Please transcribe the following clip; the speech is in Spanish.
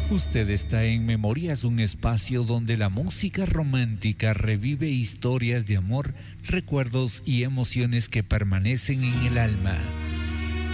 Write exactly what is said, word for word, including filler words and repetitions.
Usted está en Memorias, un espacio donde la música romántica revive historias de amor, recuerdos y emociones que permanecen en el alma.